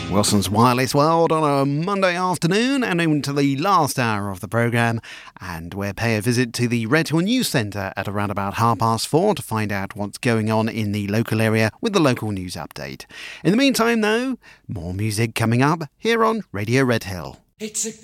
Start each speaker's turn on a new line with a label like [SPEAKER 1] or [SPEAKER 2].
[SPEAKER 1] Wilson's Wireless World on a Monday afternoon and into the last hour of the programme, and we'll pay a visit to the Redhill News Centre at around about 4:30 to find out what's going on in the local area with the local news update. In the meantime though, more music coming up here on Radio Redhill. It's a